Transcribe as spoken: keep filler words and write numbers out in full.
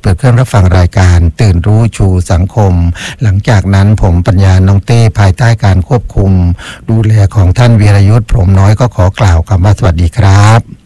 เปิดเครื่องรับฟังรายการตื่นรู้ชูสังคมหลังจากนั้นผมปัญญาน้องเต้ภายใต้การควบคุมดูแลของท่านวีรยุทธพรหมน้อยก็ขอกล่าวคำว่าสวัสดีครับ